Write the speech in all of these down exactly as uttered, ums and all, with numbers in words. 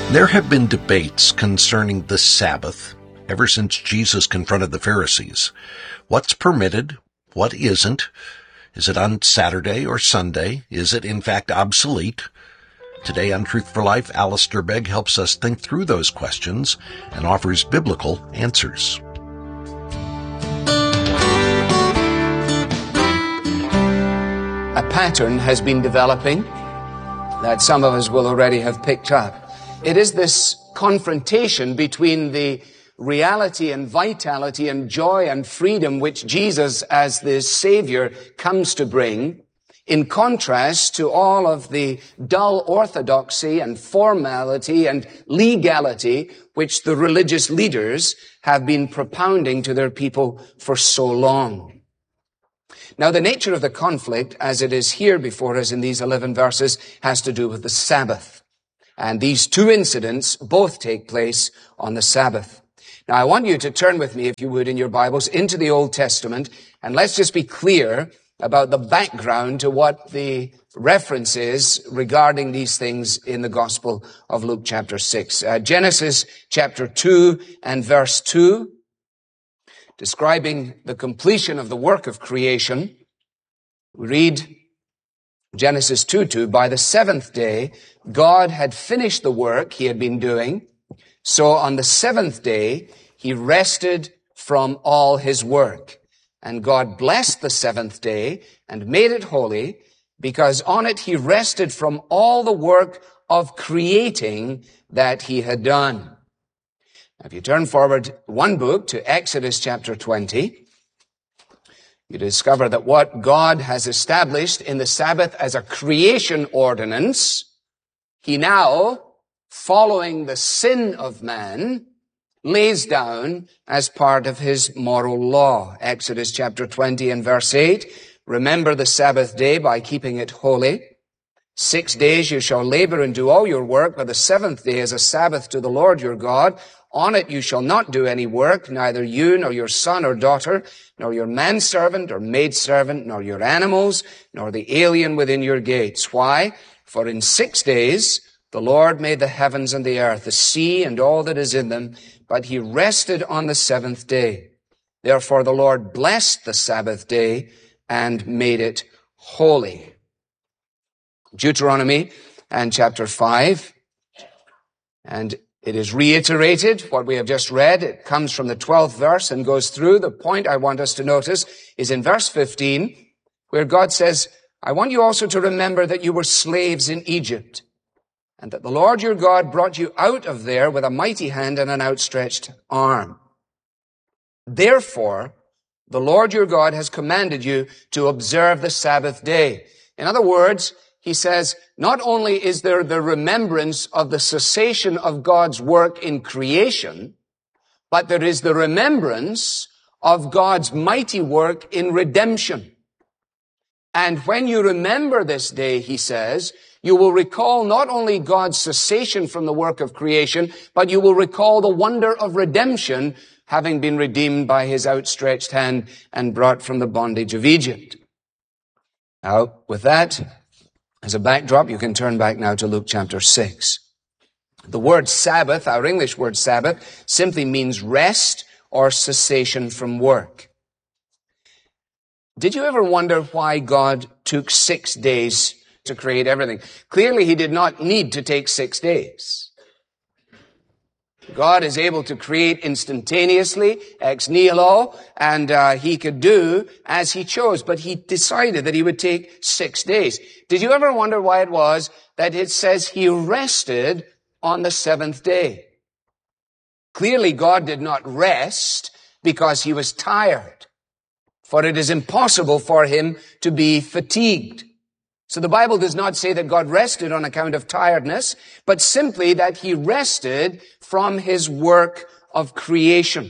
There have been debates concerning the Sabbath ever since Jesus confronted the Pharisees. What's permitted? What isn't? Is it on Saturday or Sunday? Is it in fact obsolete? Today on Truth for Life, Alistair Begg helps us think through those questions and offers biblical answers. A pattern has been developing that some of us will already have picked up. It is this confrontation between the reality and vitality and joy and freedom which Jesus as the Savior comes to bring, in contrast to all of the dull orthodoxy and formality and legality which the religious leaders have been propounding to their people for so long. Now, the nature of the conflict, as it is here before us in these eleven verses, has to do with the Sabbath. And these two incidents both take place on the Sabbath. Now, I want you to turn with me, if you would, in your Bibles, into the Old Testament, and let's just be clear about the background to what the reference is regarding these things in the Gospel of Luke chapter six. Uh, Genesis chapter two and verse two, describing the completion of the work of creation. We read Genesis two two, by the seventh day, God had finished the work he had been doing. So on the seventh day, he rested from all his work. And God blessed the seventh day and made it holy, because on it he rested from all the work of creating that he had done. Now, if you turn forward one book to Exodus chapter twenty, you discover that what God has established in the Sabbath as a creation ordinance, he now, following the sin of man, lays down as part of his moral law. Exodus chapter twenty and verse eight, remember the Sabbath day by keeping it holy. Six days you shall labor and do all your work, but the seventh day is a Sabbath to the Lord your God. On it you shall not do any work, neither you nor your son or daughter, nor your manservant or maidservant, nor your animals, nor the alien within your gates. Why? For in six days the Lord made the heavens and the earth, the sea and all that is in them, but he rested on the seventh day. Therefore the Lord blessed the Sabbath day and made it holy. Deuteronomy and chapter five, and it is reiterated, what we have just read. It comes from the twelfth verse and goes through. The point I want us to notice is in verse fifteen, where God says, I want you also to remember that you were slaves in Egypt, and that the Lord your God brought you out of there with a mighty hand and an outstretched arm. Therefore, the Lord your God has commanded you to observe the Sabbath day. In other words, he says, not only is there the remembrance of the cessation of God's work in creation, but there is the remembrance of God's mighty work in redemption. And when you remember this day, he says, you will recall not only God's cessation from the work of creation, but you will recall the wonder of redemption, having been redeemed by his outstretched hand and brought from the bondage of Egypt. Now, with that as a backdrop, you can turn back now to Luke chapter six. The word Sabbath, our English word Sabbath, simply means rest or cessation from work. Did you ever wonder why God took six days to create everything? Clearly, he did not need to take six days. God is able to create instantaneously, ex nihilo, and uh, he could do as he chose, but he decided that he would take six days. Did you ever wonder why it was that it says he rested on the seventh day? Clearly, God did not rest because he was tired, for it is impossible for him to be fatigued. So the Bible does not say that God rested on account of tiredness, but simply that he rested from his work of creation.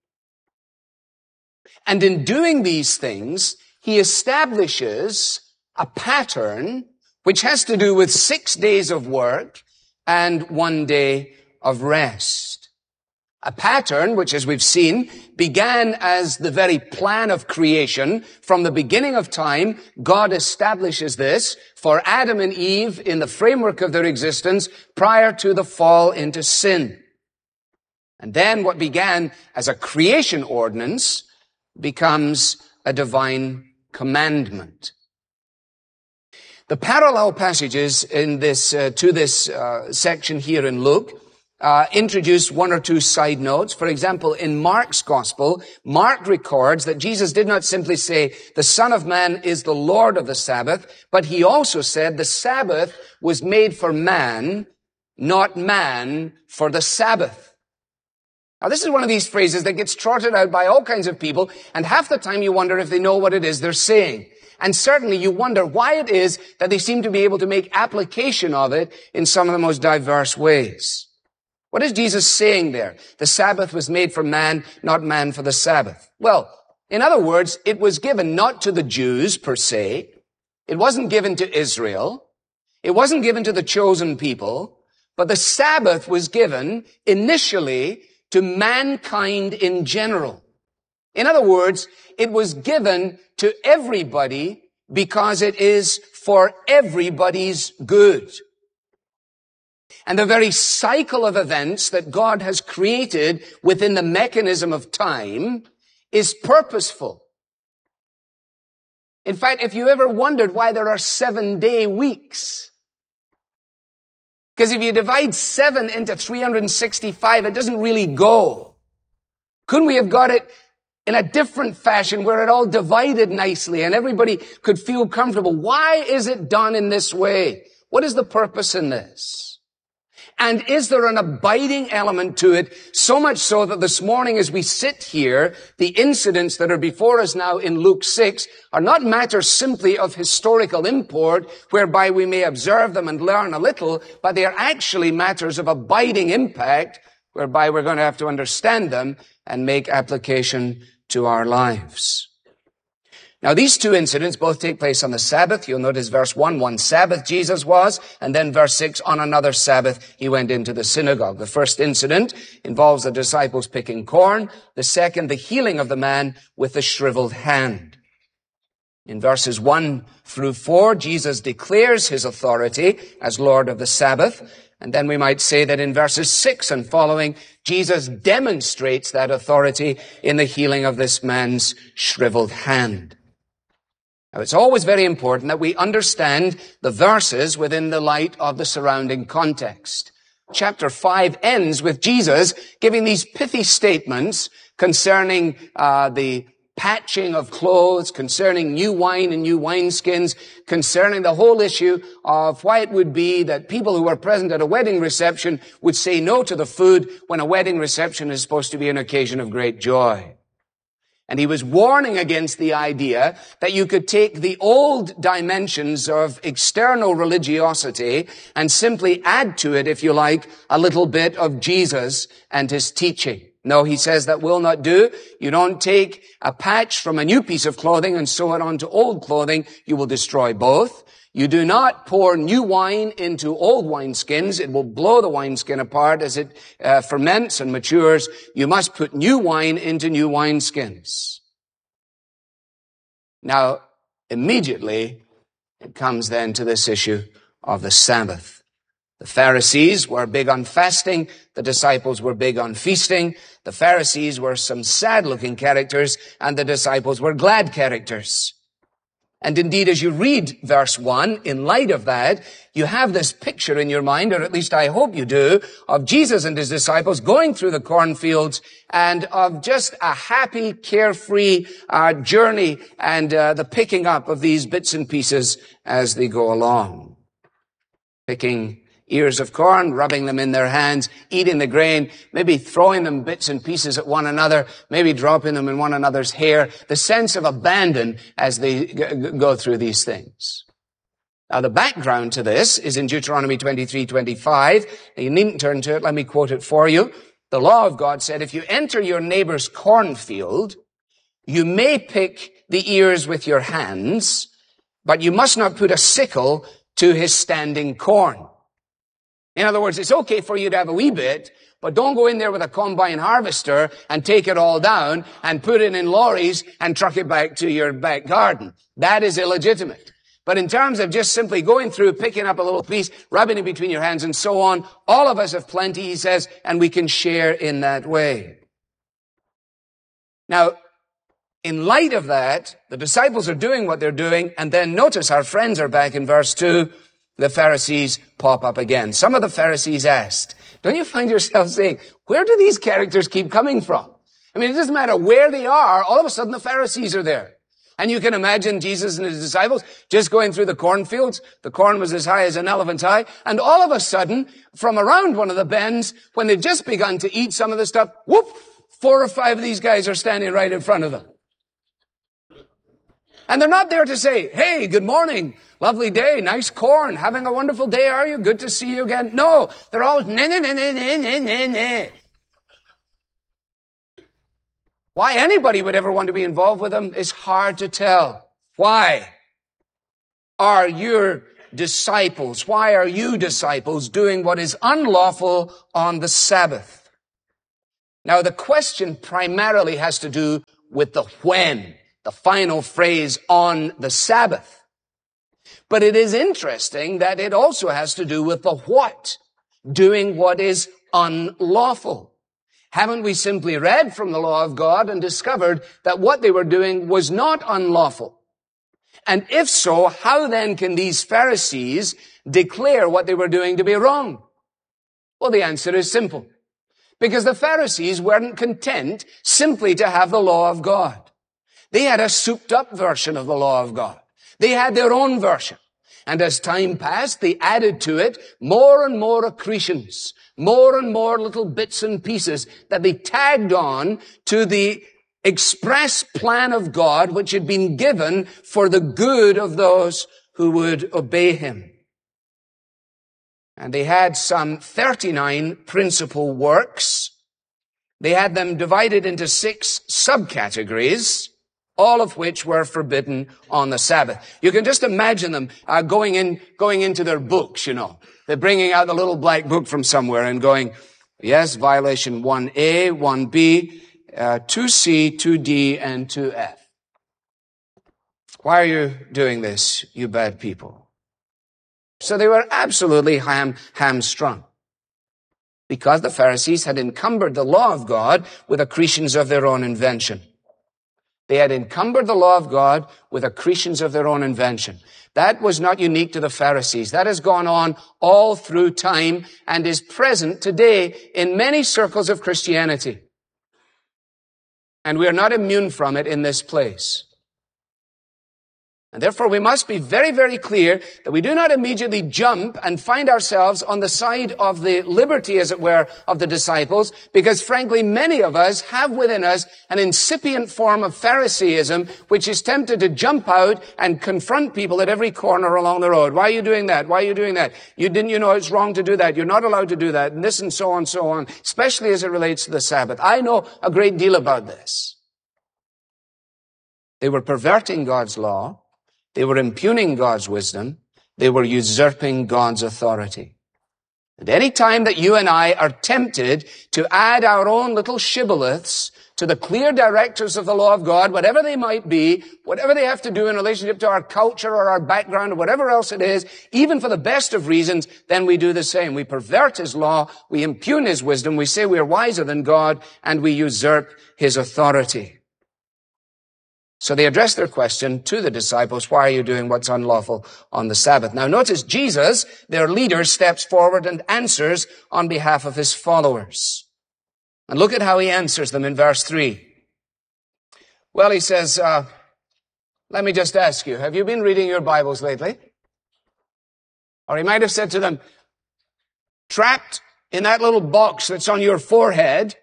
And in doing these things, he establishes a pattern which has to do with six days of work and one day of rest. A pattern which, as we've seen, began as the very plan of creation. From the beginning of time, God establishes this for Adam and Eve in the framework of their existence prior to the fall into sin. And then what began as a creation ordinance becomes a divine commandment. The parallel passages in this, uh, to this uh, section here in Luke Uh, introduce one or two side notes. For example, in Mark's Gospel, Mark records that Jesus did not simply say, the Son of Man is the Lord of the Sabbath, but he also said the Sabbath was made for man, not man for the Sabbath. Now, this is one of these phrases that gets trotted out by all kinds of people, and half the time you wonder if they know what it is they're saying. And certainly you wonder why it is that they seem to be able to make application of it in some of the most diverse ways. What is Jesus saying there? The Sabbath was made for man, not man for the Sabbath. Well, in other words, it was given not to the Jews per se. It wasn't given to Israel. It wasn't given to the chosen people. But the Sabbath was given initially to mankind in general. In other words, it was given to everybody because it is for everybody's good. And the very cycle of events that God has created within the mechanism of time is purposeful. In fact, if you ever wondered why there are seven-day weeks, because if you divide seven into three hundred sixty-five, it doesn't really go. Couldn't we have got it in a different fashion where it all divided nicely and everybody could feel comfortable? Why is it done in this way? What is the purpose in this? And is there an abiding element to it, so much so that this morning as we sit here, the incidents that are before us now in Luke six are not matters simply of historical import, whereby we may observe them and learn a little, but they are actually matters of abiding impact, whereby we're going to have to understand them and make application to our lives. Now, these two incidents both take place on the Sabbath. You'll notice verse one, one Sabbath Jesus was, and then verse six, on another Sabbath he went into the synagogue. The first incident involves the disciples picking corn. The second, the healing of the man with the shriveled hand. In verses one through four, Jesus declares his authority as Lord of the Sabbath. And then we might say that in verses six and following, Jesus demonstrates that authority in the healing of this man's shriveled hand. Now, it's always very important that we understand the verses within the light of the surrounding context. Chapter five ends with Jesus giving these pithy statements concerning uh, the patching of clothes, concerning new wine and new wineskins, concerning the whole issue of why it would be that people who were present at a wedding reception would say no to the food when a wedding reception is supposed to be an occasion of great joy. And he was warning against the idea that you could take the old dimensions of external religiosity and simply add to it, if you like, a little bit of Jesus and his teaching. No, he says that will not do. You don't take a patch from a new piece of clothing and sew it onto old clothing. You will destroy both. You do not pour new wine into old wineskins. It will blow the wineskin apart as it uh, ferments and matures. You must put new wine into new wineskins. Now, immediately, it comes then to this issue of the Sabbath. The Pharisees were big on fasting. The disciples were big on feasting. The Pharisees were some sad-looking characters, and the disciples were glad characters. And indeed, as you read verse one, in light of that, you have this picture in your mind, or at least I hope you do, of Jesus and his disciples going through the cornfields and of just a happy, carefree uh, journey and uh, the picking up of these bits and pieces as they go along. Picking ears of corn, rubbing them in their hands, eating the grain, maybe throwing them bits and pieces at one another, maybe dropping them in one another's hair, the sense of abandon as they g- go through these things. Now, the background to this is in Deuteronomy twenty-three twenty-five. Now, you needn't turn to it. Let me quote it for you. The law of God said, if you enter your neighbor's cornfield, you may pick the ears with your hands, but you must not put a sickle to his standing corn. In other words, it's okay for you to have a wee bit, but don't go in there with a combine harvester and take it all down and put it in lorries and truck it back to your back garden. That is illegitimate. But in terms of just simply going through, picking up a little piece, rubbing it between your hands and so on, all of us have plenty, he says, and we can share in that way. Now, in light of that, the disciples are doing what they're doing, and then notice our friends are back in verse two. The Pharisees pop up again. Some of the Pharisees asked, don't you find yourself saying, where do these characters keep coming from? I mean, it doesn't matter where they are, all of a sudden the Pharisees are there. And you can imagine Jesus and his disciples just going through the cornfields. The corn was as high as an elephant's eye. And all of a sudden, from around one of the bends, when they've just begun to eat some of the stuff, whoop, four or five of these guys are standing right in front of them. And they're not there to say, hey, good morning, lovely day, nice corn, having a wonderful day, are you? Good to see you again. No, they're all, nah, nah, nah, nah, nah, nah, nah. Why anybody would ever want to be involved with them is hard to tell. Why are your disciples, why are you disciples doing what is unlawful on the Sabbath? Now, the question primarily has to do with the when, the final phrase, on the Sabbath. But it is interesting that it also has to do with the what, doing what is unlawful. Haven't we simply read from the law of God and discovered that what they were doing was not unlawful? And if so, how then can these Pharisees declare what they were doing to be wrong? Well, the answer is simple. Because the Pharisees weren't content simply to have the law of God. They had a souped-up version of the law of God. They had their own version. And as time passed, they added to it more and more accretions, more and more little bits and pieces that they tagged on to the express plan of God which had been given for the good of those who would obey him. And they had some thirty-nine principal works. They had them divided into six subcategories, all of which were forbidden on the Sabbath. You can just imagine them uh, going in, going into their books, you know. They're bringing out the little black book from somewhere and going, yes, violation one A, one B, uh, two C, two D, and two F. Why are you doing this, you bad people? So they were absolutely ham, hamstrung. Because the Pharisees had encumbered the law of God with accretions of their own invention. They had encumbered the law of God with accretions of their own invention. That was not unique to the Pharisees. That has gone on all through time and is present today in many circles of Christianity. And we are not immune from it in this place. And therefore we must be very, very clear that we do not immediately jump and find ourselves on the side of the liberty, as it were, of the disciples, because frankly many of us have within us an incipient form of Phariseeism which is tempted to jump out and confront people at every corner along the road. Why are you doing that? Why are you doing that? You didn't, you know, it's wrong to do that. You're not allowed to do that. And this and so on, so on, especially as it relates to the Sabbath. I know a great deal about this. They were perverting God's law. They were impugning God's wisdom. They were usurping God's authority. At any time that you and I are tempted to add our own little shibboleths to the clear directives of the law of God, whatever they might be, whatever they have to do in relationship to our culture or our background or whatever else it is, even for the best of reasons, then we do the same. We pervert his law, we impugn his wisdom, we say we are wiser than God, and we usurp his authority. So they address their question to the disciples, why are you doing what's unlawful on the Sabbath? Now notice Jesus, their leader, steps forward and answers on behalf of his followers. And look at how he answers them in verse three. Well, he says, uh, let me just ask you, have you been reading your Bibles lately? Or he might have said to them, trapped in that little box that's on your forehead,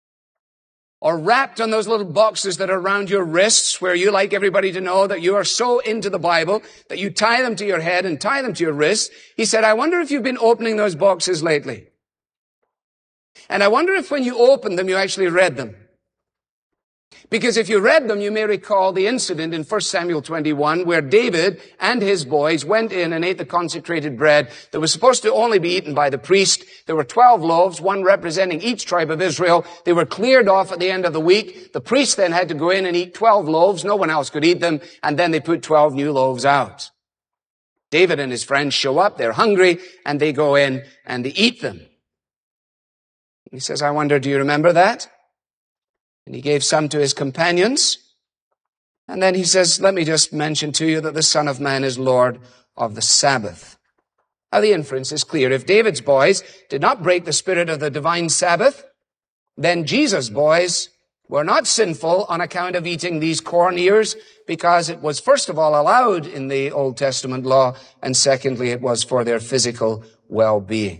or wrapped on those little boxes that are around your wrists, where you like everybody to know that you are so into the Bible that you tie them to your head and tie them to your wrists. He said, I wonder if you've been opening those boxes lately. And I wonder if when you opened them, you actually read them. Because if you read them, you may recall the incident in First Samuel twenty-one where David and his boys went in and ate the consecrated bread that was supposed to only be eaten by the priest. There were twelve loaves, one representing each tribe of Israel. They were cleared off at the end of the week. The priest then had to go in and eat twelve loaves. No one else could eat them. And then they put twelve new loaves out. David and his friends show up. They're hungry and they go in and they eat them. He says, I wonder, do you remember that? And he gave some to his companions. And then he says, let me just mention to you that the Son of Man is Lord of the Sabbath. Now the inference is clear. If David's boys did not break the spirit of the divine Sabbath, then Jesus' boys were not sinful on account of eating these corn ears, because it was first of all allowed in the Old Testament law, and secondly, it was for their physical well-being.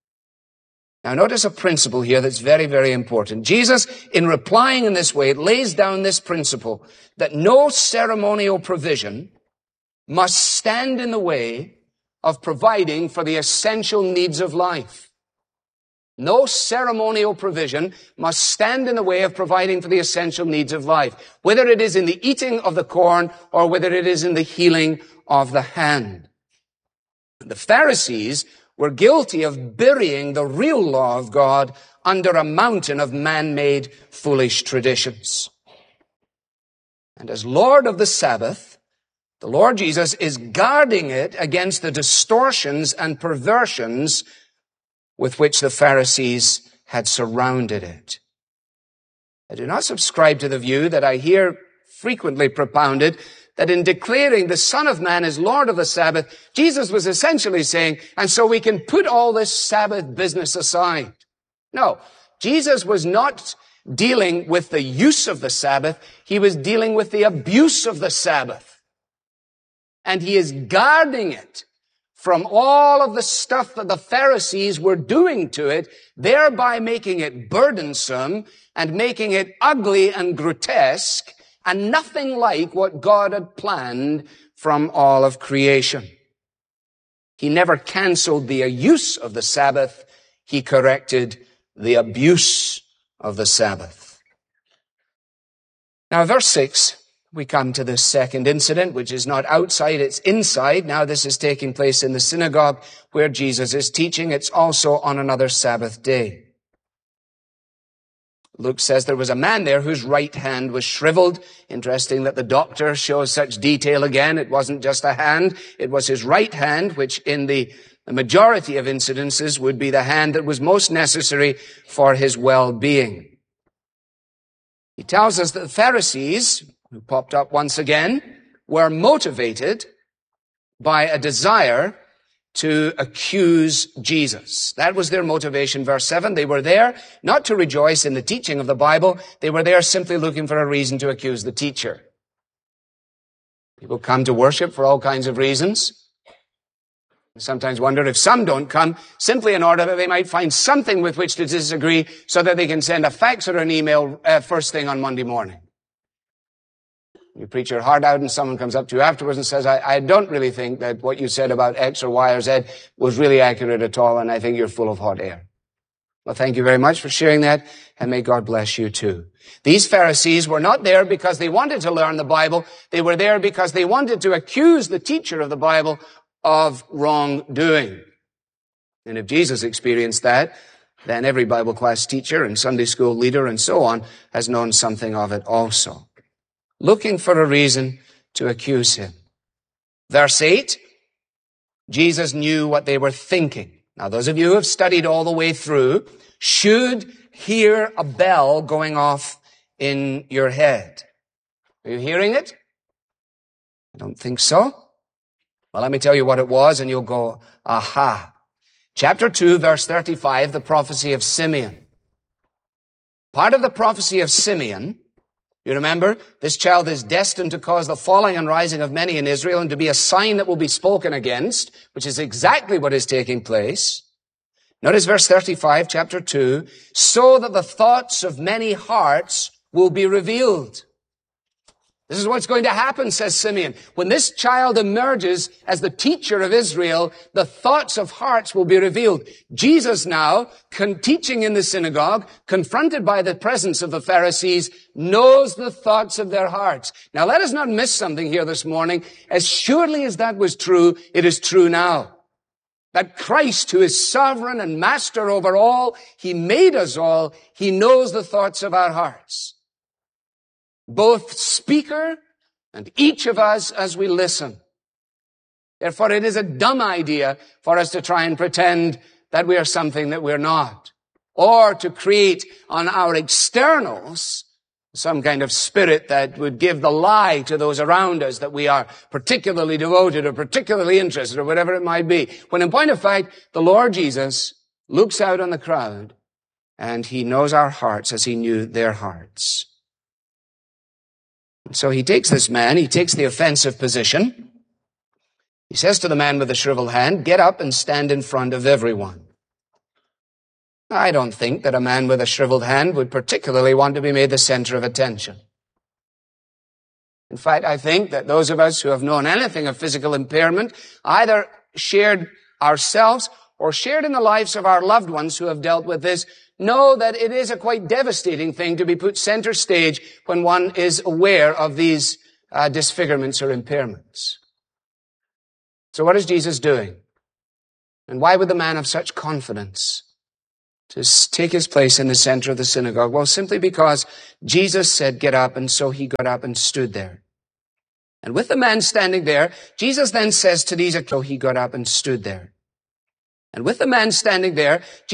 Now notice a principle here that's very, very important. Jesus, in replying in this way, lays down this principle that no ceremonial provision must stand in the way of providing for the essential needs of life. No ceremonial provision must stand in the way of providing for the essential needs of life, whether it is in the eating of the corn or whether it is in the healing of the hand. The Pharisees were guilty of burying the real law of God under a mountain of man-made foolish traditions. And as Lord of the Sabbath, the Lord Jesus is guarding it against the distortions and perversions with which the Pharisees had surrounded it. I do not subscribe to the view that I hear frequently propounded that in declaring the Son of Man as Lord of the Sabbath, Jesus was essentially saying, and so we can put all this Sabbath business aside. No, Jesus was not dealing with the use of the Sabbath. He was dealing with the abuse of the Sabbath. And he is guarding it from all of the stuff that the Pharisees were doing to it, thereby making it burdensome and making it ugly and grotesque, and nothing like what God had planned from all of creation. He never canceled the use of the Sabbath. He corrected the abuse of the Sabbath. Now, verse six, we come to the second incident, which is not outside, it's inside. Now, this is taking place in the synagogue where Jesus is teaching. It's also on another Sabbath day. Luke says there was a man there whose right hand was shriveled. Interesting that the doctor shows such detail again. It wasn't just a hand. It was his right hand, which in the majority of incidences would be the hand that was most necessary for his well-being. He tells us that the Pharisees, who popped up once again, were motivated by a desire to accuse Jesus. That was their motivation. Verse seven, they were there not to rejoice in the teaching of the Bible. They were there simply looking for a reason to accuse the teacher. People come to worship for all kinds of reasons. I sometimes wonder if some don't come simply in order that they might find something with which to disagree so that they can send a fax or an email uh, first thing on Monday morning. You preach your heart out and someone comes up to you afterwards and says, I, I don't really think that what you said about X or Y or Z was really accurate at all, and I think you're full of hot air. Well, thank you very much for sharing that, and may God bless you too. These Pharisees were not there because they wanted to learn the Bible. They were there because they wanted to accuse the teacher of the Bible of wrongdoing. And if Jesus experienced that, then every Bible class teacher and Sunday school leader and so on has known something of it also. Looking for a reason to accuse him. Verse eight, Jesus knew what they were thinking. Now, those of you who have studied all the way through should hear a bell going off in your head. Are you hearing it? I don't think so. Well, let me tell you what it was, and you'll go, aha. Chapter two, verse thirty-five, the prophecy of Simeon. Part of the prophecy of Simeon, you remember, this child is destined to cause the falling and rising of many in Israel and to be a sign that will be spoken against, which is exactly what is taking place. Notice verse thirty-five, chapter two, so that the thoughts of many hearts will be revealed. This is what's going to happen, says Simeon. When this child emerges as the teacher of Israel, the thoughts of hearts will be revealed. Jesus now, con- teaching in the synagogue, confronted by the presence of the Pharisees, knows the thoughts of their hearts. Now let us not miss something here this morning. As surely as that was true, it is true now. That Christ, who is sovereign and master over all, He made us all, He knows the thoughts of our hearts. Both speaker and each of us as we listen. Therefore, it is a dumb idea for us to try and pretend that we are something that we're not, or to create on our externals some kind of spirit that would give the lie to those around us that we are particularly devoted or particularly interested or whatever it might be. When in point of fact, the Lord Jesus looks out on the crowd and He knows our hearts as He knew their hearts. So He takes this man, He takes the offensive position. He says to the man with the shriveled hand, get up and stand in front of everyone. I don't think that a man with a shriveled hand would particularly want to be made the center of attention. In fact, I think that those of us who have known anything of physical impairment either shared ourselves or shared in the lives of our loved ones who have dealt with this, know that it is a quite devastating thing to be put center stage when one is aware of these uh, disfigurements or impairments. So what is Jesus doing? And why would the man have such confidence to take his place in the center of the synagogue? Well, simply because Jesus said, get up, and so he got up and stood there. And with the man standing there, Jesus then says to these, so he got up and stood there. And with the man standing there,